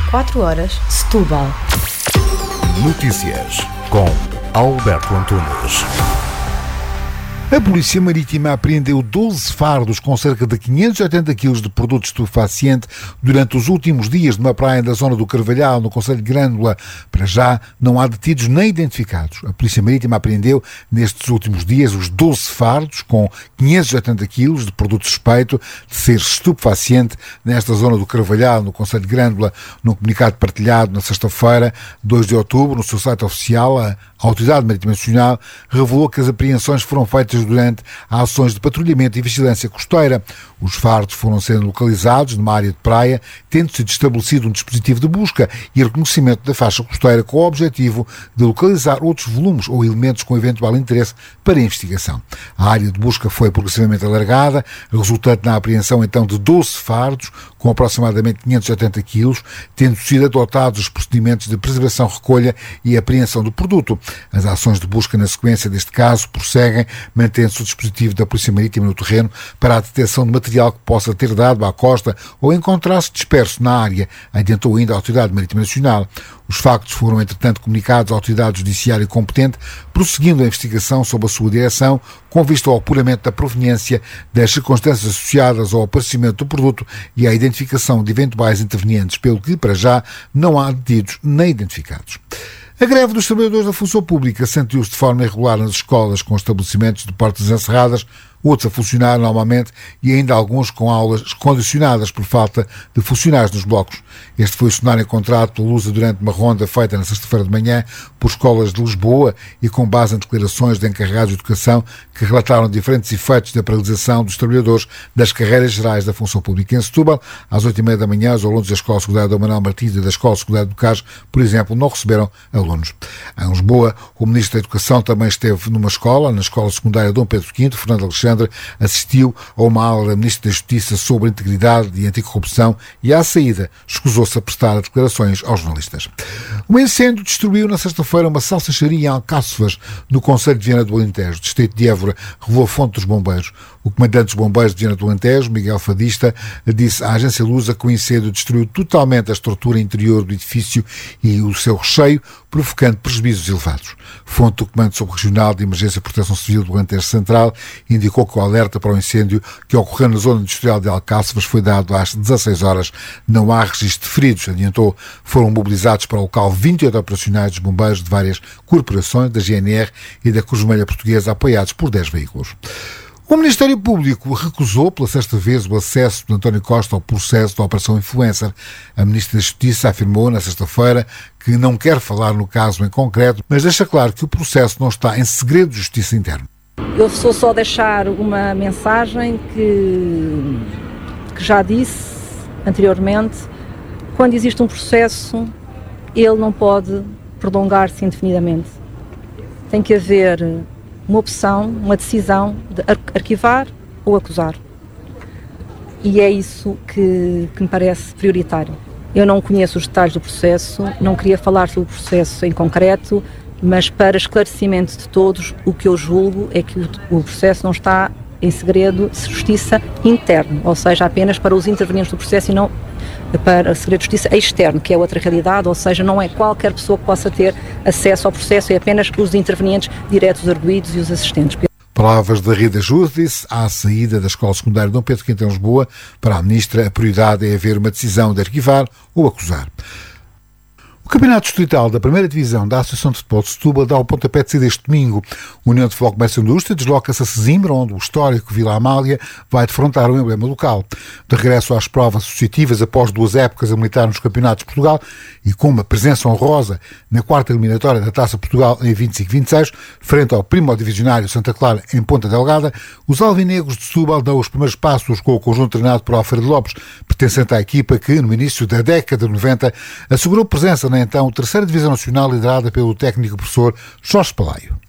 4 horas, Setúbal. Notícias com Alberto Antunes. A Polícia Marítima apreendeu 12 fardos com cerca de 580 kg de produto estupefaciente durante os últimos dias numa praia da zona do Carvalhal, no concelho de Grândola. Para já, não há detidos nem identificados. A Polícia Marítima apreendeu, nestes últimos dias, os 12 fardos com 580 kg de produto suspeito de ser estupefaciente nesta zona do Carvalhal, no concelho de Grândola. Num comunicado partilhado na sexta-feira, 2 de outubro, no seu site oficial, a Autoridade Marítima Nacional revelou que as apreensões foram feitas durante ações de patrulhamento e vigilância costeira. Os fardos foram sendo localizados numa área de praia, tendo sido estabelecido um dispositivo de busca e reconhecimento da faixa costeira com o objetivo de localizar outros volumes ou elementos com eventual interesse para a investigação. A área de busca foi progressivamente alargada, resultante na apreensão então de 12 fardos com aproximadamente 580 quilos, tendo sido adotados os procedimentos de preservação, recolha e apreensão do produto. As ações de busca na sequência deste caso prosseguem, mantendo-se o dispositivo da Polícia Marítima no terreno para a detecção de material que possa ter dado à costa ou encontrar-se disperso na área, adiantou ainda a Autoridade Marítima Nacional. Os factos foram, entretanto, comunicados à autoridade judiciária competente, prosseguindo a investigação sob a sua direção, com vista ao apuramento da proveniência das circunstâncias associadas ao aparecimento do produto e à identificação de eventuais intervenientes, pelo que, para já, não há detidos nem identificados. A greve dos trabalhadores da função pública sentiu-se de forma irregular nas escolas, com estabelecimentos de portas encerradas, outros a funcionar normalmente e ainda alguns com aulas condicionadas por falta de funcionários nos blocos. Este foi o cenário encontrado pela Lusa durante uma ronda feita na sexta-feira de manhã por escolas de Lisboa e com base em declarações de encarregados de educação que relataram diferentes efeitos da paralisação dos trabalhadores das carreiras gerais da função pública. Em Setúbal, às 8h30 da manhã, os alunos da Escola Secundária do Manuel Martins e da Escola Secundária do Cais, por exemplo, não receberam alunos. Em Lisboa, o Ministro da Educação também esteve numa escola, na Escola Secundária Dom Pedro V, Fernando Alexandre, assistiu a uma aula da Ministra da Justiça sobre integridade e anticorrupção e, à saída, escusou-se a prestar declarações aos jornalistas. Um incêndio destruiu na sexta-feira uma salsicharia em Alcáçovas, no concelho de Viana do Alentejo, distrito de Évora, revelou a fonte dos bombeiros. O comandante dos bombeiros de Viana do Alentejo, Miguel Fadista, disse à agência Lusa que o incêndio destruiu totalmente a estrutura interior do edifício e o seu recheio, provocando prejuízos elevados. Fonte do Comando Subregional de Emergência e Proteção Civil do Alentejo Central indicou que o alerta para o incêndio que ocorreu na zona industrial de Alcáçovas foi dado às 16 horas. Não há registro de feridos, adiantou. Foram mobilizados para o local 28 operacionais dos bombeiros de várias corporações, da GNR e da Cruz Vermelha Portuguesa, apoiados por 10 veículos. O Ministério Público recusou pela sexta vez o acesso de António Costa ao processo da Operação Influencer. A Ministra da Justiça afirmou na sexta-feira que não quer falar no caso em concreto, mas deixa claro que o processo não está em segredo de justiça interna. Eu vou só deixar uma mensagem que já disse anteriormente. Quando existe um processo, ele não pode prolongar-se indefinidamente. Tem que haver uma opção, uma decisão de arquivar ou acusar. E é isso que me parece prioritário. Eu não conheço os detalhes do processo, não queria falar sobre o processo em concreto, mas para esclarecimento de todos, o que eu julgo é que o processo não está em segredo de justiça interno, ou seja, apenas para os intervenientes do processo e não para segredo de justiça externo, que é outra realidade, ou seja, não é qualquer pessoa que possa ter acesso ao processo, é apenas os intervenientes diretos, os arguidos e os assistentes. Palavras da Rita Júdice à saída da Escola Secundária Dom Pedro V em Lisboa. Para a Ministra, a prioridade é haver uma decisão de arquivar ou acusar. O Campeonato Distrital da Primeira Divisão da Associação de Futebol de Setúbal dá o pontapé de saída este domingo. A União de Futebol Comércio e Indústria desloca-se a Sesimbra, onde o histórico Vila Amália vai defrontar o emblema local. De regresso às provas associativas após 2 épocas a militar nos Campeonatos de Portugal e com uma presença honrosa na quarta eliminatória da Taça Portugal em 25-26, frente ao primo-divisionário Santa Clara em Ponta Delgada, os alvinegros de Setúbal dão os primeiros passos com o conjunto treinado por Alfredo Lopes, pertencente à equipa que, no início da década de 90, assegurou presença na então terceira Divisão Nacional liderada pelo técnico professor Jorge Palaio.